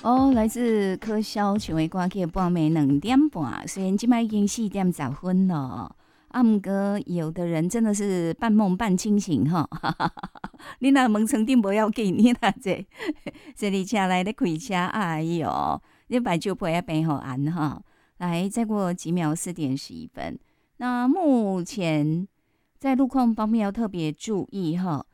哦，来自柯肖唱的歌曲半暝2点半，虽然今麦已经4点10分了，啊，毋过有的人真的是半梦半清醒哈。你若问床顶无要紧，你若坐你车内咧开车，哎哟，你把酒杯啊备好安哈。来，再过几秒4点11分。那目前在路况方面要特别注意哈，